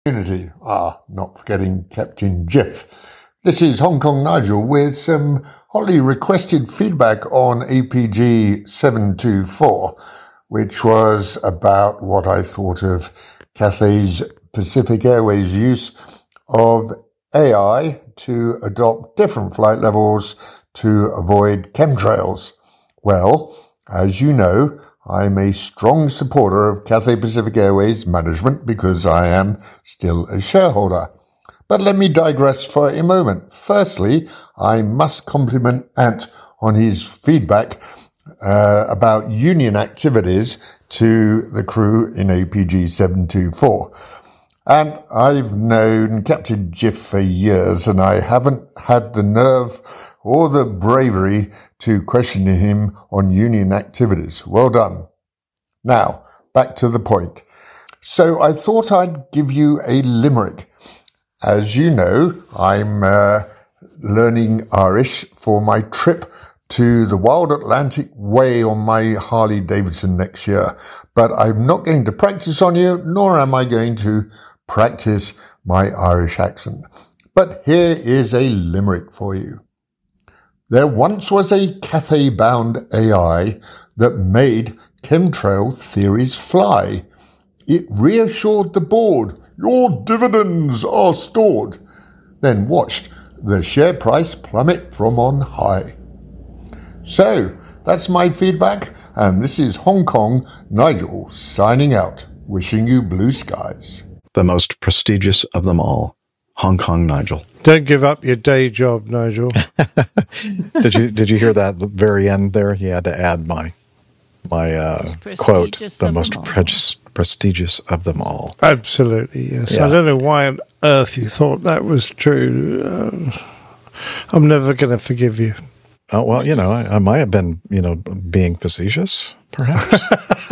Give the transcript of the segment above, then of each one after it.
community. Not forgetting Captain Jeff. This is Hong Kong Nigel with some hotly requested feedback on APG 724, which was about what I thought of Cathay Pacific Airways' use of AI to adopt different flight levels to avoid chemtrails. Well, as you know, I'm a strong supporter of Cathay Pacific Airways management because I am still a shareholder. But let me digress for a moment. Firstly, I must compliment Ant on his feedback about union activities to the crew in APG 724. And I've known Captain Jiff for years, and I haven't had the nerve or the bravery to question him on union activities. Well done. Now, back to the point. So I thought I'd give you a limerick. As you know, I'm learning Irish for my trip to the Wild Atlantic Way on my Harley Davidson next year. But I'm not going to practice on you, nor am I going to practice my Irish accent. But here is a limerick for you. There once was a Cathay-bound AI that made chemtrail theories fly. It reassured the board, your dividends are stored, then watched the share price plummet from on high. So, that's my feedback, and this is Hong Kong Nigel signing out, wishing you blue skies. The most prestigious of them all, Hong Kong Nigel. Don't give up your day job, Nigel. Did you hear that very end there? He had to add my quote, the most prestigious of them all. Absolutely, yes. Yeah. I don't know why on earth you thought that was true. I'm never going to forgive you. Oh, well, I might have been, being facetious, perhaps.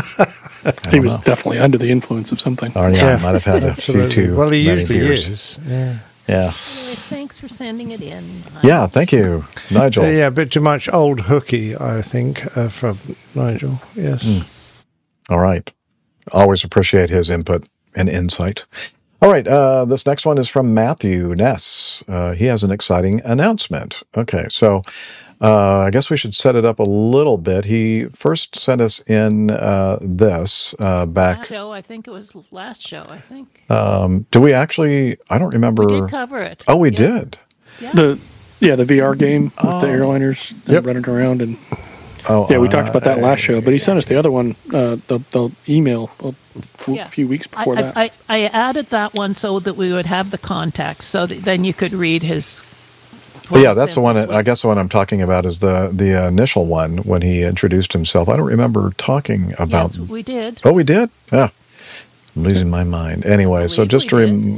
He was definitely under the influence of something. Oh, yeah, I might have had a few too Well, he many usually beers. is. Yeah. Anyway, thanks for sending it in. Yeah, thank you, Nigel. Yeah, a bit too much old hooky, I think, from Nigel. Yes. All right. Always appreciate his input and insight. All right, this next one is from Matthew Ness. He has an exciting announcement. Okay, so I guess we should set it up a little bit. He first sent us in this back. Show, I think it was last show, I think. Do we actually? I don't remember. We did cover it. Oh, we did. Yeah. The VR game with the airliners running around and. We talked about that last show, but he sent us the other one, the email a few weeks before that. I added that one so that we would have the context, so that then you could read his. Yeah, that's the one. I guess the one I'm talking about is the initial one when he introduced himself. I don't remember talking about. Yes, we did. Oh, we did. Yeah, I'm losing my mind. Anyway, so just to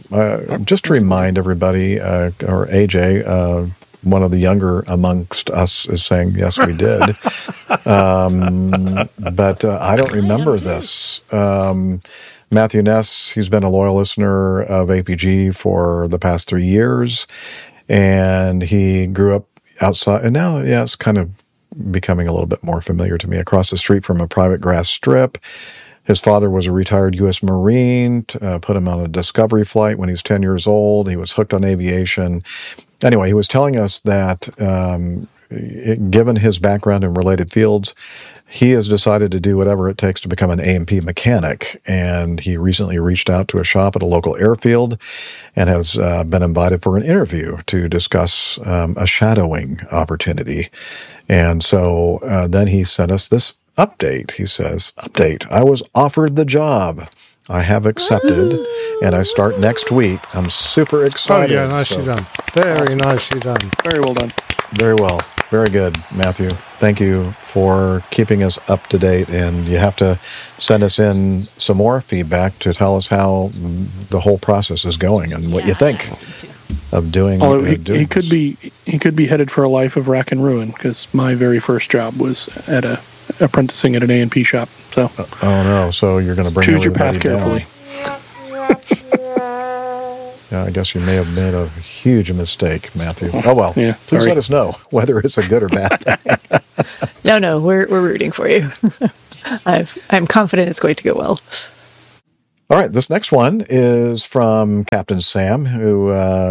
remind everybody, or AJ. One of the younger amongst us is saying, yes, we did. But I don't remember this. Matthew Ness, he's been a loyal listener of APG for the past 3 years, and he grew up outside, and now, it's kind of becoming a little bit more familiar to me, across the street from a private grass strip. His father was a retired U.S. Marine, put him on a Discovery flight when he was 10 years old. He was hooked on aviation. Anyway, he was telling us that given his background in related fields, he has decided to do whatever it takes to become an A&P mechanic. And he recently reached out to a shop at a local airfield and has been invited for an interview to discuss a shadowing opportunity. And so then he sent us this update. He says, I was offered the job. I have accepted, and I start next week. I'm super excited. Oh, yeah, nicely done. Very nicely done. Very well done. Very well. Very good, Matthew. Thank you for keeping us up to date, and you have to send us in some more feedback to tell us how the whole process is going and what you think of doing. Although he could be headed for a life of rack and ruin, because my very first job was at apprenticing at an A&P shop. So oh no! So you're going to bring choose your path carefully. Yeah, I guess you may have made a huge mistake, Matthew. Oh well. Yeah, please let us know whether it's a good or bad thing. No, we're rooting for you. I'm confident it's going to go well. All right, this next one is from Captain Sam, who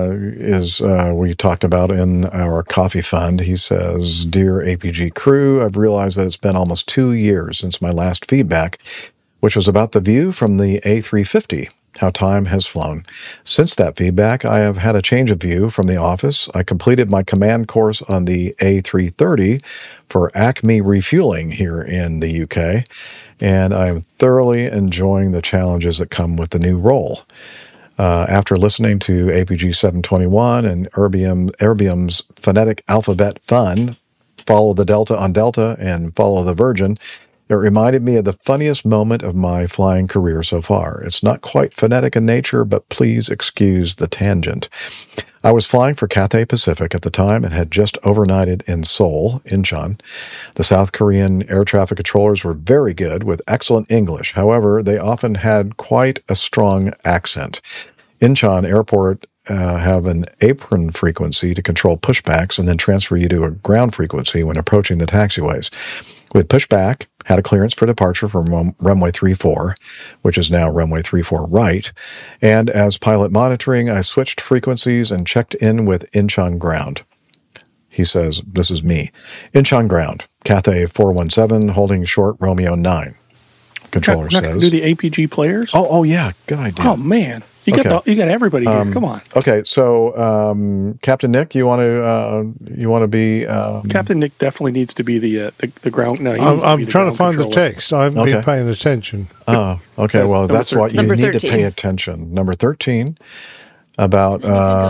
we talked about in our coffee fund. He says, "Dear APG crew, I've realized that it's been almost 2 years since my last feedback, which was about the view from the A350. How time has flown. Since that feedback, I have had a change of view from the office. I completed my command course on the A330 for Acme refueling here in the UK, and I am thoroughly enjoying the challenges that come with the new role. After listening to APG 721 and Erbium's phonetic alphabet fun, Follow the Delta on Delta and Follow the Virgin, it reminded me of the funniest moment of my flying career so far. It's not quite phonetic in nature, but please excuse the tangent. I was flying for Cathay Pacific at the time and had just overnighted in Seoul, Incheon. The South Korean air traffic controllers were very good with excellent English. However, they often had quite a strong accent. Incheon Airport have an apron frequency to control pushbacks and then transfer you to a ground frequency when approaching the taxiways. We had pushed back, had a clearance for departure from runway 34, which is now runway 34 right, and as pilot monitoring, I switched frequencies and checked in with Incheon Ground. He says, this is me. Incheon Ground, Cathay 417, holding short Romeo 9. Controller says. Do the APG players? Oh yeah, good idea. Oh man. You got everybody here. Come on. Okay, so Captain Nick, you want to be Captain Nick definitely needs to be the ground. No, I'm trying to find the text. I haven't been paying attention. Oh, okay. Well, that's what you need to pay attention. Number 13, about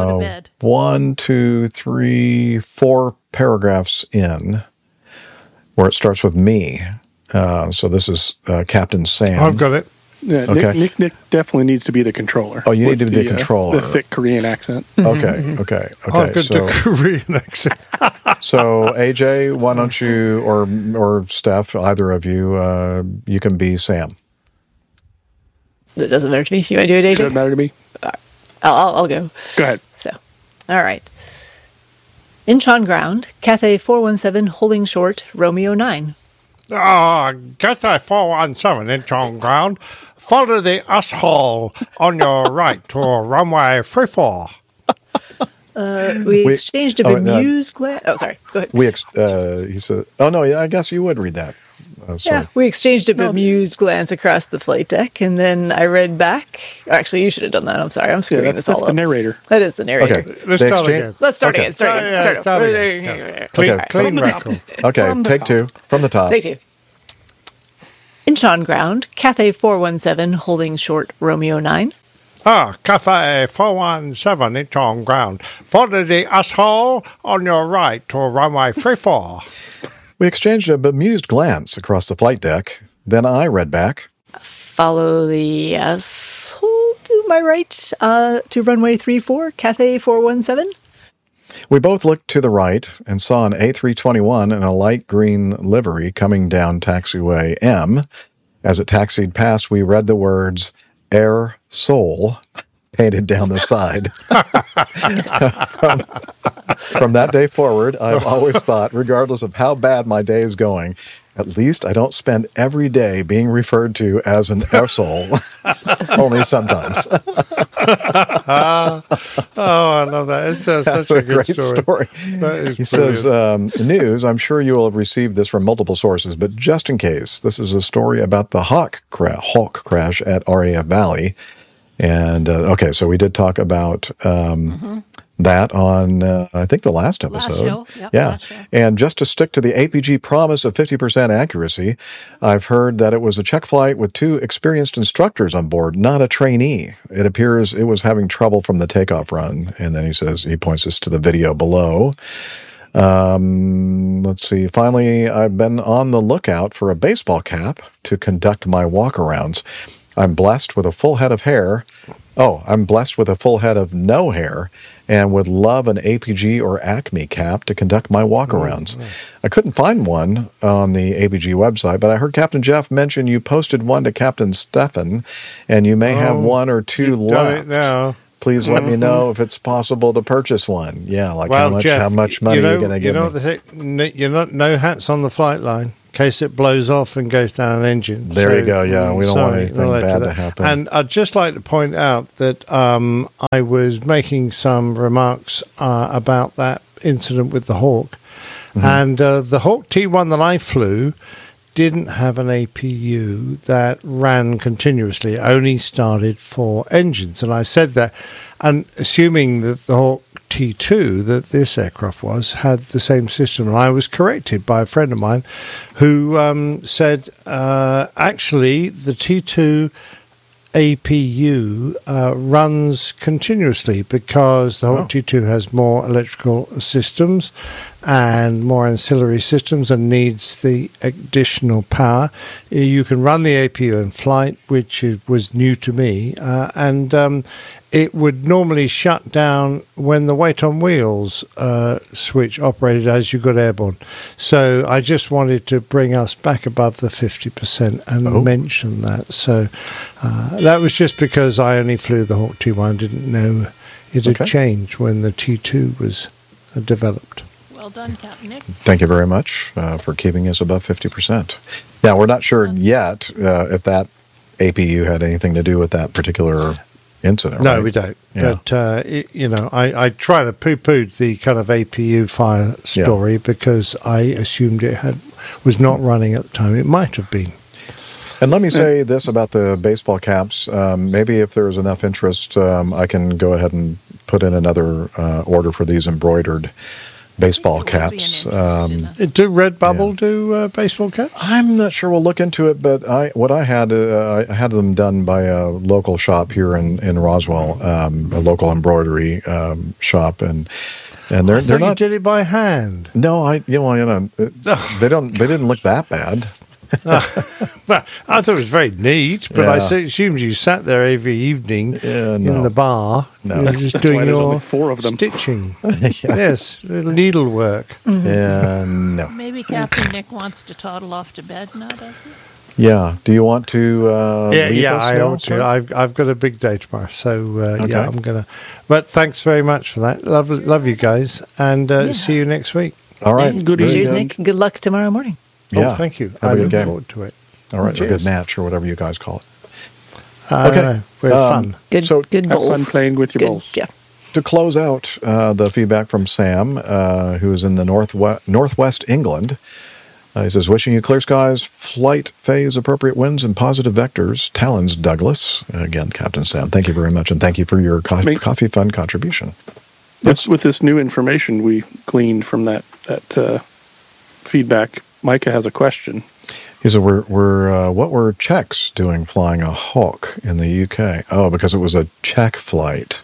1, 2, 3, 4 paragraphs in, where it starts with me. So this is Captain Sam. I've got it. Yeah, okay. Nick definitely needs to be the controller. Oh, you need to be the controller. The thick Korean accent. Okay. I've got the Korean accent. So, AJ, why don't you, or Steph, either of you, you can be Sam. It doesn't matter to me. You want to do it, AJ? It doesn't matter to me. I'll go. Go ahead. So, all right. Incheon Ground, Cathay 417, holding short, Romeo 9. Cathay 417 Incheon Ground. Follow the asshole on your right to runway 34. We exchanged a bemused glance. Oh, sorry. Go ahead. He said, oh, no, yeah, I guess you would read that. Yeah, we exchanged a bemused glance across the flight deck, and then I read back. Actually, you should have done that. I'm sorry. I'm screwing this all up. That's the narrator. That is the narrator. Okay. Let's start again. Let's start again. Start again. Clean record. Okay, take two. From the top. Take two. Incheon Ground, Cathay 417, holding short Romeo 9. Cathay 417 Incheon Ground. Follow the asshole on your right to runway 34. We exchanged a bemused glance across the flight deck. Then I read back. Follow the asshole to my right to runway 34, Cathay 417. We both looked to the right and saw an A321 in a light green livery coming down taxiway M. As it taxied past, we read the words Air Seoul painted down the side. From that day forward, I've always thought, regardless of how bad my day is going, at least I don't spend every day being referred to as an Air Seoul, only sometimes. I love that. It's such a great story. He says, news, I'm sure you will have received this from multiple sources, but just in case, this is a story about the Hawk crash at RAF Valley. And, so we did talk about that on, I think, the last episode. Last show. Yep, yeah. last show. And just to stick to the APG promise of 50% accuracy, I've heard that it was a check flight with 2 experienced instructors on board, not a trainee. It appears it was having trouble from the takeoff run. And then he points us to the video below. Let's see. Finally, I've been on the lookout for a baseball cap to conduct my walkarounds. I'm blessed with a full head of hair. I'm blessed with a full head of no hair and would love an APG or Acme cap to conduct my walkarounds. I couldn't find one on the APG website, but I heard Captain Jeff mention you posted one to Captain Stefan, and you may have 1 or 2 left. Now. Please let me know if it's possible to purchase one. Yeah, how much Jeff, money are you going to give me? You're not no hats on the flight line. case it blows off and goes down an engine. There you go. Yeah, we don't want anything bad to happen. And I'd just like to point out that I was making some remarks about that incident with the Hawk. Mm-hmm. And the Hawk T1 that I flew didn't have an APU that ran continuously. It only started 4 engines. And I said that, and assuming that the Hawk T2 that this aircraft had the same system, and I was corrected by a friend of mine who said actually the T2 APU runs continuously because the Hawk T2 has more electrical systems and more ancillary systems and needs the additional power. You can run the APU in flight, which was new to me, and it would normally shut down when the weight on wheels switch operated as you got airborne. So I just wanted to bring us back above the 50% and mention that. So that was just because I only flew the Hawk T1, didn't know it had changed when the T2 was developed. Well done, Captain Nick. Thank you very much for keeping us above 50%. Now, we're not sure yet if that APU had anything to do with that particular incident. No, right? we don't. Yeah. But, I try to poo-pooed the kind of APU fire story because I assumed it was not running at the time. It might have been. And let me say this about the baseball caps. Maybe if there's enough interest, I can go ahead and put in another order for these embroidered baseball caps. Do Redbubble do baseball caps? I'm not sure. We'll look into it, but I had them done by a local shop here in Roswell, a local embroidery shop, and they're not. You did it by hand. No, they didn't look that bad. Well, I thought it was very neat, but I assumed you sat there every evening in the bar. No, that's doing why there's your only 4 of them. Stitching. Yes, needlework. Mm-hmm. No. Maybe Captain Nick wants to toddle off to bed now, does he? Yeah. Do you want to? Leave us I now, ought to. sir? I've got a big day tomorrow, so I'm gonna. But thanks very much for that. Love you guys, and see you next week. All right. Good Cheers, evening. Nick. Good luck tomorrow morning. Yeah. Oh, thank you. Have a I good look game. forward to it. All right. A Cheers. good match or whatever you guys call it. Okay. We're fun. Good, So- good Have bowls. fun playing with your Good, bowls. yeah. To close out the feedback from Sam, who is in the northwest England, he says, wishing you clear skies, flight phase appropriate winds, and positive vectors. Talons, Douglas. Again, Captain Sam, thank you very much, and thank you for your coffee fund contribution. With this new information we gleaned from that feedback, Micah has a question. He said, what were Czechs doing flying a Hawk in the UK? Oh, because it was a Czech flight.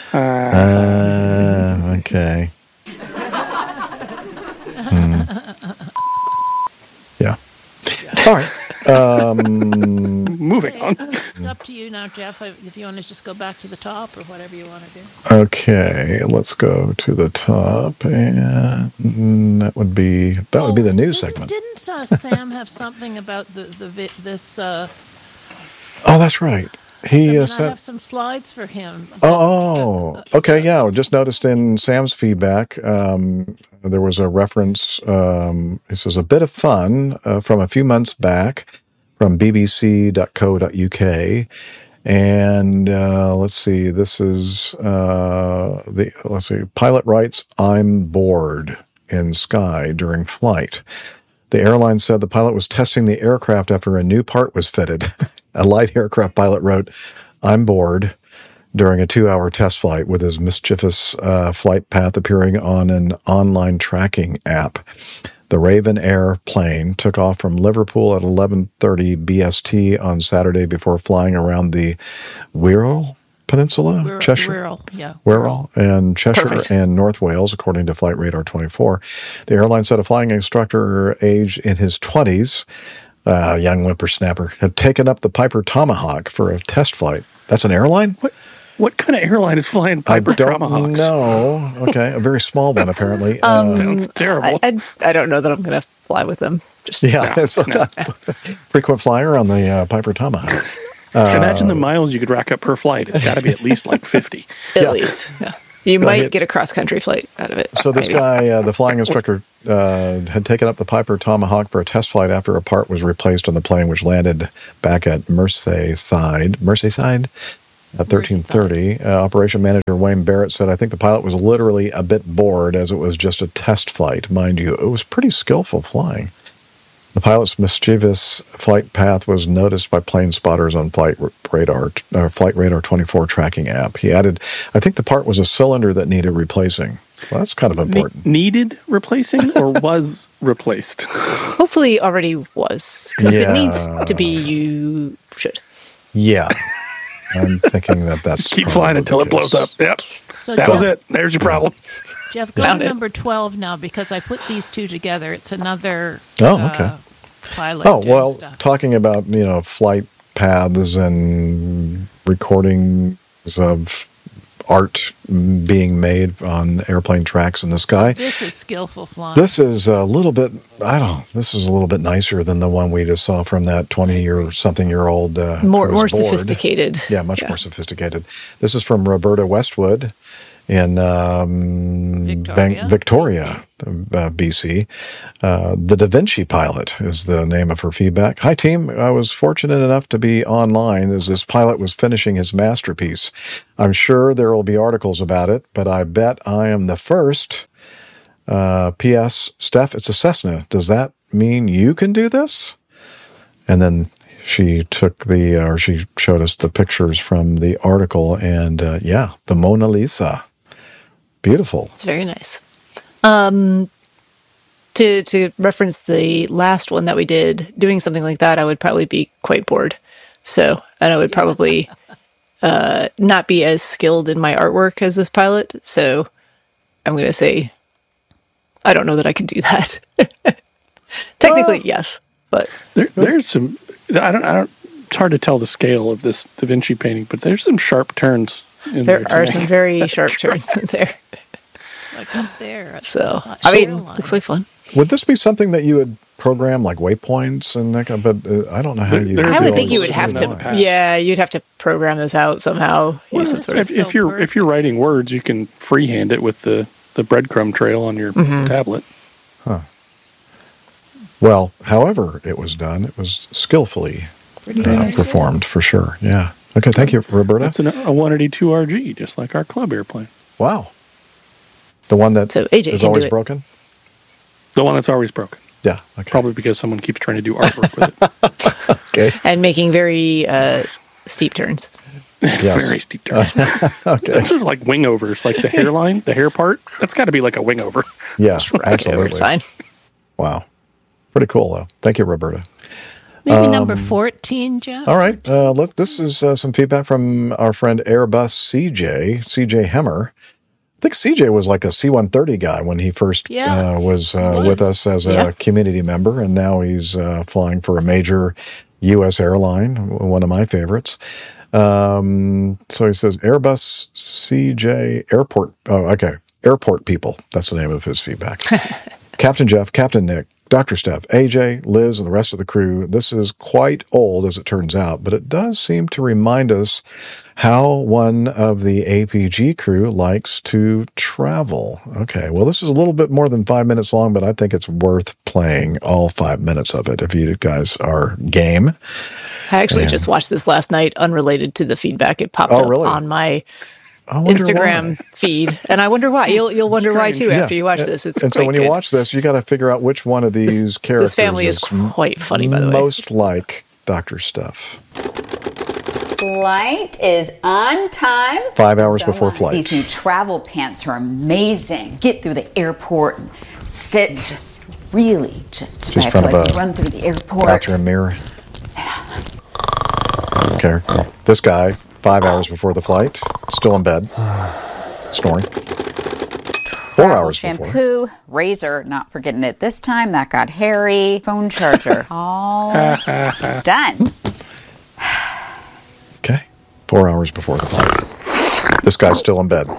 Okay. Yeah. All right. Moving on. It's up to you now, Jeff, if you want to just go back to the top or whatever you want to do. Okay, let's go to the top, and that would be the news segment. Didn't Sam have something about this? Oh, that's right. He I said. have some slides for him. Okay, yeah. Just noticed in Sam's feedback, there was a reference. This is a bit of fun from a few months back from bbc.co.uk. And let's see, this is pilot writes, "I'm bored" in Sky during flight. The airline said the pilot was testing the aircraft after a new part was fitted. A light aircraft pilot wrote, "I'm bored," during a 2-hour test flight with his mischievous flight path appearing on an online tracking app. The Raven Air plane took off from Liverpool at 11:30 BST on Saturday before flying around the Wirral Peninsula, Cheshire, Wirral, and Cheshire and North Wales, according to Flight Radar 24. The airline said a flying instructor aged in his 20s, young whippersnapper, had taken up the Piper Tomahawk for a test flight. That's an airline? What kind of airline is flying Piper Tomahawks? No. Okay, a very small one, apparently. Sounds terrible. I don't know that I'm going to fly with them. Frequent flyer on the Piper Tomahawk. Imagine the miles you could rack up per flight. It's got to be at least like 50. At least, yeah. You might get a cross-country flight out of it. So this guy, the flying instructor, had taken up the Piper Tomahawk for a test flight after a part was replaced on the plane, which landed back at Merseyside at 13:30. Operation manager Wayne Barrett said, I think the pilot was literally a bit bored as it was just a test flight. Mind you, it was pretty skillful flying. The pilot's mischievous flight path was noticed by plane spotters on Flight Radar 24 tracking app. He added, I think the part was a cylinder that needed replacing. Well, that's kind of important. Needed replacing or was replaced? Hopefully already was. Because if it needs to be, you should. Yeah. I'm thinking that's just keep flying until it blows up. Yep. So that was it. There's your problem. Jeff, go to number 12 now because I put these two together. It's another pilot. Oh, well, stuff. Talking about, flight paths and recordings of art being made on airplane tracks in the sky. This is skillful flying. This is a little bit nicer than the one we just saw from that 20-something-year-old more sophisticated. Yeah, much more sophisticated. This is from Roberta Westwood in Victoria, BC. The Da Vinci Pilot is the name of her feedback. Hi, team. I was fortunate enough to be online as this pilot was finishing his masterpiece. I'm sure there will be articles about it, but I bet I am the first. P.S. Steph, it's a Cessna. Does that mean you can do this? And then she showed us the pictures from the article, and the Mona Lisa. Beautiful. It's very nice. To reference the last one that we did, doing something like that, I would probably be quite bored. So, and I would probably not be as skilled in my artwork as this pilot. So, I'm going to say, I don't know that I could do that. Technically, yes, but there's some. I don't. It's hard to tell the scale of this Da Vinci painting, but there's some sharp turns. There are some very sharp turns in there. Like up there. So, looks like fun. Would this be something that you would program, like waypoints and that kind of, but I don't know how you... I would think you would have to... Yeah, you'd have to program this out somehow. Well, if you're writing words, you can freehand it with the breadcrumb trail on your tablet. Huh. Well, however it was done, it was skillfully performed, for sure. Yeah. Okay, thank you, Roberta. That's a 182 RG, just like our club airplane. Wow. The one that is always broken? The one that's always broken. Yeah. Okay. Probably because someone keeps trying to do artwork with it. Okay. And making very steep turns. Yes. Very steep turns. Okay. It's sort of like wingovers, like the hairline, the hair part. That's got to be like a wingover. Yeah, absolutely. It's fine. Wow. Pretty cool, though. Thank you, Roberta. Maybe number 14, Jeff? All right. This is some feedback from our friend Airbus CJ Hemmer. I think CJ was like a C-130 guy when he first was with us as a community member, and now he's flying for a major U.S. airline, one of my favorites. So he says, Airbus CJ Airport. Oh, okay. Airport People. That's the name of his feedback. Captain Jeff, Captain Nick, Dr. Steph, AJ, Liz, and the rest of the crew. This is quite old, as it turns out, but it does seem to remind us how one of the APG crew likes to travel. Okay, well, this is a little bit more than 5 minutes long, but I think it's worth playing all 5 minutes of it if you guys are game. I actually just watched this last night, unrelated to the feedback. It popped up on my Instagram feed, and I wonder why. You'll wonder why too after you watch this. It's so when you watch this, you got to figure out which one of these characters. This family is quite funny, by the way. Most like Dr. Steph. Flight is on time. 5 hours before flight. These new travel pants are amazing. Get through the airport and sit, just really just in front of a run through the airport. Bathroom mirror. Okay, this guy, 5 hours before the flight, still in bed, snoring. 4 hours before. Shampoo, razor, not forgetting it this time. That got hairy. Phone charger. All done. Okay, 4 hours before the flight. This guy's still in bed.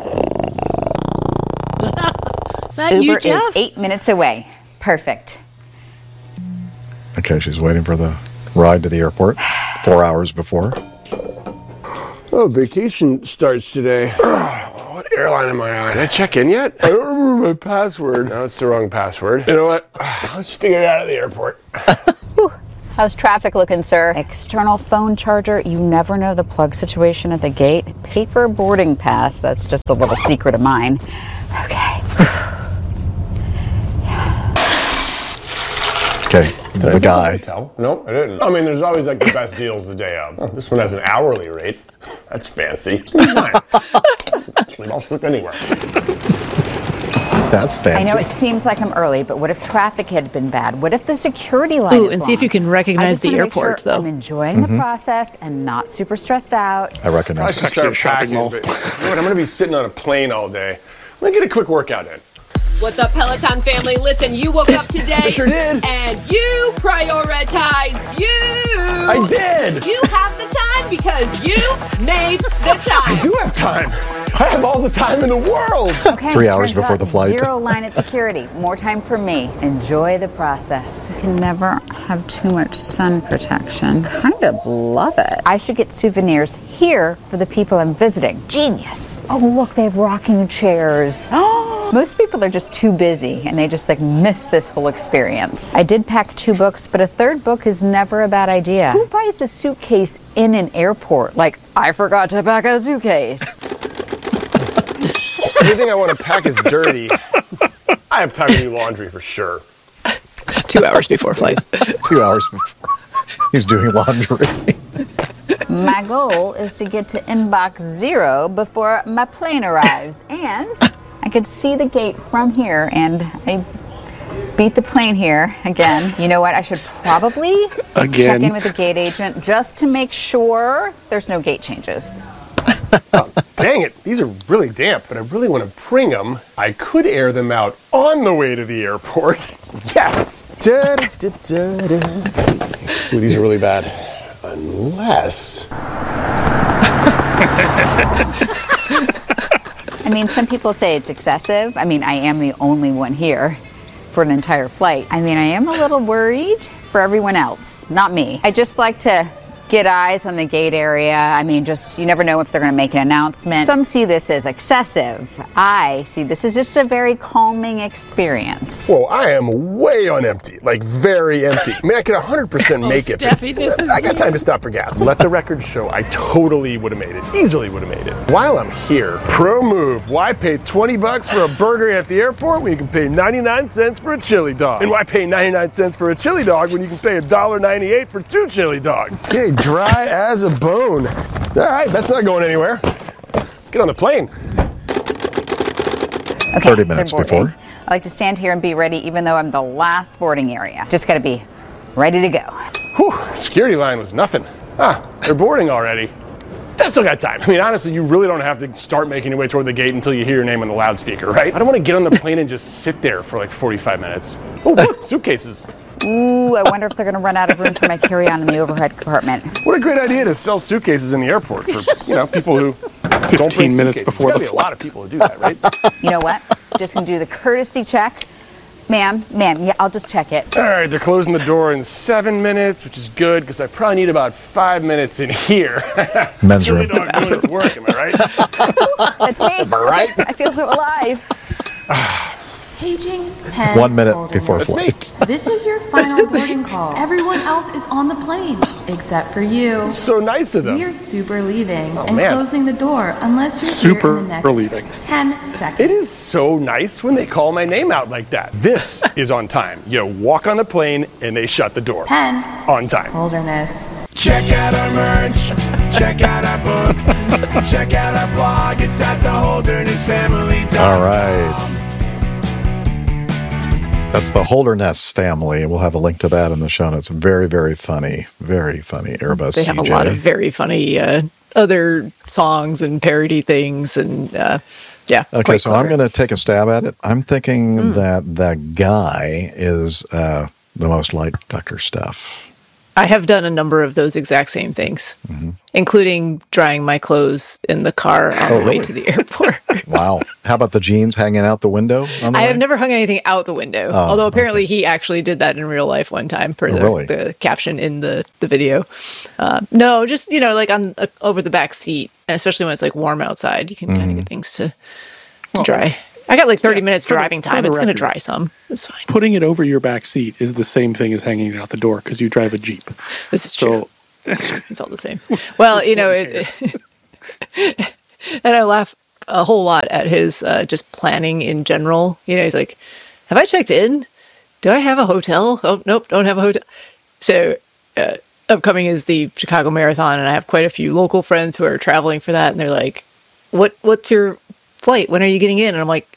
Is that Uber you, Jeff? is 8 minutes away. Perfect. Okay, she's waiting for the ride to the airport 4 hours before. Oh, vacation starts today. what airline am I on? Did I check in yet? I don't remember my password. No, it's the wrong password. You know what? Let's just get out of the airport. How's traffic looking, sir? External phone charger. You never know the plug situation at the gate. Paper boarding pass. That's just a little secret of mine. Okay. Okay, the guy. No, I didn't. I mean, there's always like the best deals the day of. Oh, this one has an hourly rate. That's fancy. Fine. Actually, I'll sleep anywhere. That's fancy. I know it seems like I'm early, but what if traffic had been bad? What if the security line is and long? see if you can recognize the airport, though. I'm enjoying the process and not super stressed out. I recognize I start shopping mall. But, you know what, I'm going to be sitting on a plane all day. I'm going to get a quick workout in. What's up, Peloton family? Listen, you woke up today. I sure did. And you prioritized you. I did. You have the time because you made the time. I do have time. I have all the time in the world. Okay, 3 hours before the flight. 0 line at security. More time for me. Enjoy the process. You can never have too much sun protection. Kind of love it. I should get souvenirs here for the people I'm visiting. Genius. Oh, look, they have rocking chairs. Most people are just too busy and they just like miss this whole experience. I did pack 2 books, but a 3rd book is never a bad idea. Who buys a suitcase in an airport? Like, I forgot to pack a suitcase. Anything I want to pack is dirty. I have time to do laundry for sure. 2 hours before flight. 2 hours before. He's doing laundry. My goal is to get to inbox 0 before my plane arrives. And I could see the gate from here, and I beat the plane here again. You know what? I should probably check in with the gate agent just to make sure there's no gate changes. Oh, dang it. These are really damp, but I really want to bring them. I could air them out on the way to the airport. Yes. Ooh, these are really bad. Unless... I mean, some people say it's excessive. I mean, I am the only one here for an entire flight. I mean, I am a little worried for everyone else, not me. I just like to get eyes on the gate area. I mean, just, you never know if they're going to make an announcement. Some see this as excessive. I see this as just a very calming experience. Whoa, I am way on empty, like very empty. I mean, I could 100% make it. Steffi, this is I got time to stop for gas. Let the record show I totally would have made it. Easily would have made it. While I'm here, pro move. Why pay $20 for a burger at the airport when you can pay 99 cents for a chili dog? And why pay 99 cents for a chili dog when you can pay $1.98 for 2 chili dogs? Okay, dry as a bone. All right, that's not going anywhere. Let's get on the plane. Okay, 30 minutes before. I like to stand here and be ready even though I'm the last boarding area. Just gotta be ready to go. Whew, security line was nothing. They're boarding already. I still got time. I mean, honestly, you really don't have to start making your way toward the gate until you hear your name on the loudspeaker, right? I don't want to get on the plane and just sit there for like 45 minutes. Oh, look, suitcases. Ooh, I wonder if they're gonna run out of room for my carry-on in the overhead compartment. What a great idea to sell suitcases in the airport for, people who 15 minutes before the flight. There's a lot of people who do that, right? You know what? Just gonna do the courtesy check. Ma'am, yeah, I'll just check it. All right, they're closing the door in 7 minutes, which is good because I probably need about 5 minutes in here. Men's room. Chili dog really at work, am I right? That's me. Am I right? I feel so alive. Paging pen 1 minute holder. before That's flight. This is your final boarding call. Everyone else is on the plane except for you. So nice of them. We are super leaving and man. closing the door unless you're Super here in the next leaving. 10 seconds. It is so nice when they call my name out like that. This is on time. You walk on the plane and they shut the door. Pen On time. holderness. Check out our merch, check out our book, check out our blog. It's at theholdernessfamily.com. All right. That's the Holderness family. We'll have a link to that in the show notes. Very, very funny. Very funny. Airbus They have CJ. a lot of very funny other songs and parody things. And yeah. Okay, so I'm going to take a stab at it. I'm thinking that the guy is the most like Dr. Steph. I have done a number of those exact same things, including drying my clothes in the car on the way to the airport. Wow. How about the jeans hanging out the window? On the I way? have never hung anything out the window, although apparently he actually did that in real life one time per the caption in the video. No, just, like on over the back seat And especially when it's like warm outside, you can kind of get things to dry. I got like 30 minutes driving time. It's going to dry some. It's fine. Putting it over your back seat is the same thing as hanging it out the door because you drive a Jeep. This is true. It's all the same. Well, you know, and I laugh a whole lot at his just planning in general. You know, he's like, have I checked in? Do I have a hotel? Oh, nope, don't have a hotel. So upcoming is the Chicago Marathon, and I have quite a few local friends who are traveling for that, and they're like, what's your flight? When are you getting in? And I'm like,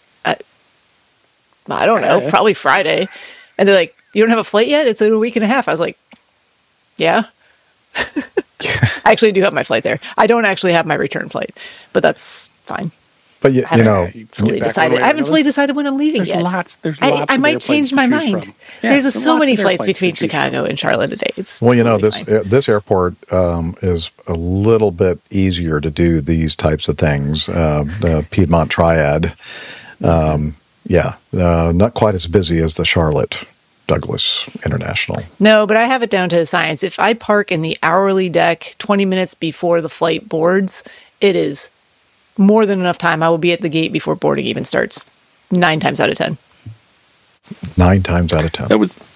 I don't know, probably Friday. And they're like, you don't have a flight yet? It's in a week and a half. I was like, yeah. I actually do have my flight there. I don't actually have my return flight, but that's fine. But you know, fully decided. I haven't fully decided when I'm leaving yet. There's lots. I might change my mind. Yeah, there's so many flights between Chicago and Charlotte a day. It's well, you know, totally this airport is a little bit easier to do these types of things. The Piedmont Triad, not quite as busy as the Charlotte Douglas International. No, but I have it down to a science. If I park in the hourly deck 20 minutes before the flight boards, it is more than enough time. I will be at the gate before boarding even starts. 9 times out of 10. 9 times out of 10. That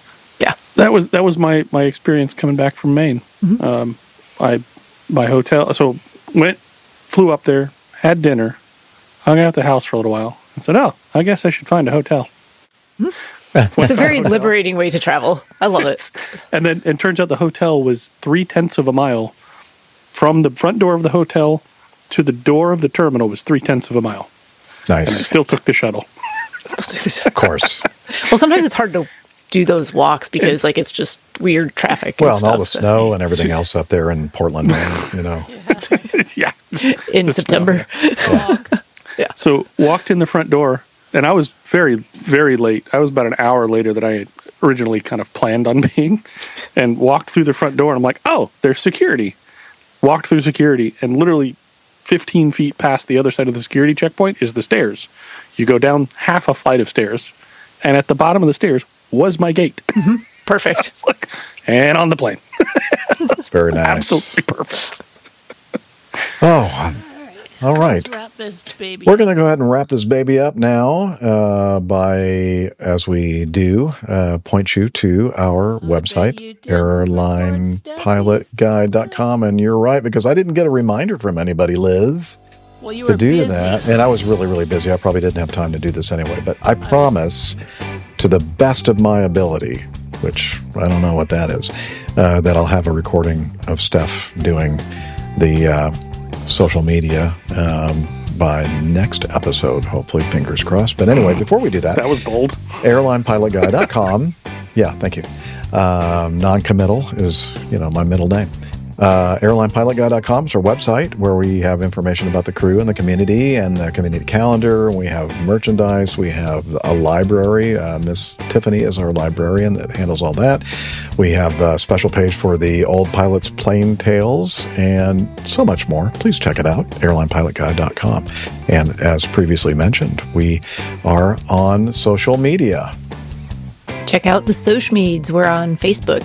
was my experience coming back from Maine. Mm-hmm. My hotel. So flew up there, had dinner, hung out at the house for a little while, and said, "Oh, I guess I should find a hotel." It's a very liberating way to travel. I love it. And then it turns out the hotel was 0.3 of a mile from the front door of the hotel to the door of the terminal was 0.3 of a mile. Nice. And I still took the shuttle. Of course. Well, sometimes it's hard to do those walks because like it's just weird traffic. Well, and all the snow and everything else up there in Portland, you know. Yeah. In September. Yeah. So walked in the front door, and I was very, very late. I was about an hour later than I had originally kind of planned on being, and walked through the front door, and I'm like, oh, there's security. Walked through security, and literally 15 feet past the other side of the security checkpoint is the stairs. You go down half a flight of stairs, and at the bottom of the stairs was my gate. Mm-hmm. Perfect. And on the plane. That's very nice. Absolutely perfect. Oh, all right. Let's wrap this baby We're going to go ahead and wrap this baby up now by, as we do, point you to our website, airlinepilotguide.com. And you're right, because I didn't get a reminder from anybody, Liz, to do busy. that. And I was really, really busy. I probably didn't have time to do this anyway. But I promise, to the best of my ability, which I don't know what that is, that I'll have a recording of Steph doing the social media by next episode, hopefully, fingers crossed. But anyway, before we do that, that was bold. airlinepilotguy.com. Yeah, thank you. Non-committal is, my middle name. Airlinepilotguy.com is our website where we have information about the crew and the community and the community calendar. We have merchandise. We have a library. Miss Tiffany is our librarian that handles all that. We have a special page for the old pilots' plane tales and so much more. Please check it out, airlinepilotguy.com. And as previously mentioned, we are on social media. Check out the Socialmedias. We're on Facebook,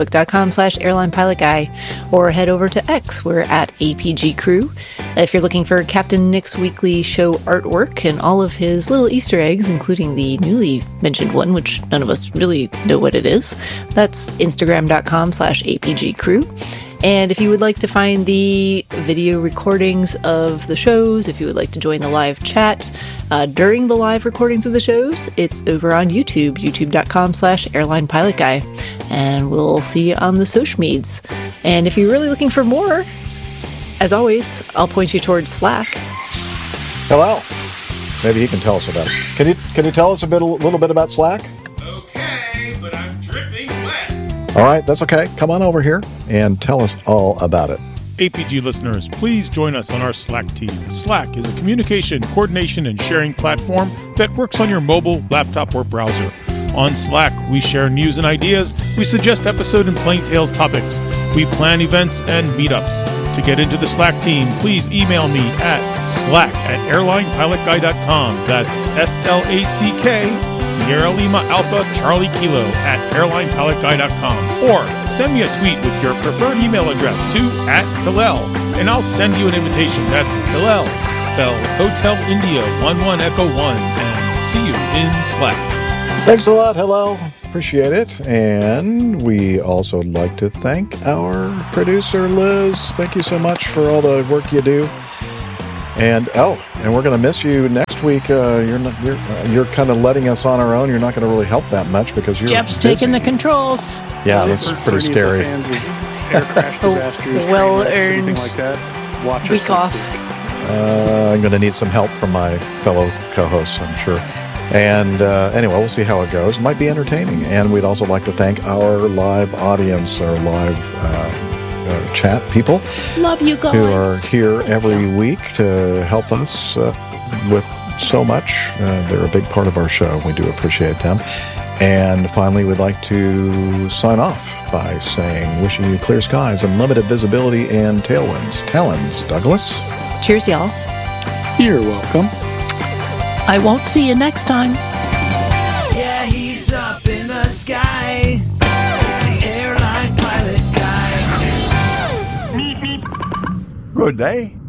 facebook.com/airlinepilotguy, or head over to X. We're at APG Crew. If you're looking for Captain Nick's weekly show artwork and all of his little Easter eggs, including the newly mentioned one, which none of us really know what it is, that's instagram.com/APG Crew. And if you would like to find the video recordings of the shows, if you would like to join the live chat during the live recordings of the shows, it's over on YouTube, youtube.com/airlinepilotguy. And we'll see you on the Socialmedias. And if you're really looking for more, as always, I'll point you towards Slack. Hello. Maybe he can tell us about it. Can you tell us a little bit about Slack? Okay, but I'm dripping wet. All right, that's okay. Come on over here and tell us all about it. APG listeners, please join us on our Slack team. Slack is a communication, coordination, and sharing platform that works on your mobile, laptop, or browser. On Slack, we share news and ideas, we suggest episode and Plain Tales topics, we plan events and meetups. To get into the Slack team, please email me at slack@airlinepilotguy.com. That's SLACK, Sierra Lima Alpha Charlie Kilo @airlinepilotguy.com. Or send me a tweet with your preferred email address to @Hillel. and I'll send you an invitation. That's Hillel, spell Hotel India 11 Echo 1, and see you in Slack. Thanks a lot, Hillel. Appreciate it. And we also would like to thank our producer, Liz. Thank you so much for all the work you do. And we're going to miss you next week. You're kind of letting us on our own. You're not going to really help that much because you're Jeff's busy. taking the controls. Yeah, that's pretty scary. Fans of air crash disasters, well-earned anything like that. Watch week off. I'm going to need some help from my fellow co-hosts, I'm sure. And anyway, we'll see how it goes. It might be entertaining. And we'd also like to thank our live audience, our live chat people. Love you guys. Who are here every week to help us with so much. They're a big part of our show. We do appreciate them. And finally, we'd like to sign off by saying, wishing you clear skies, unlimited visibility, and tailwinds. Talons, Douglas. Cheers, y'all. You're welcome. I won't see you next time. Yeah, he's up in the sky. It's the airline pilot guy. Good day.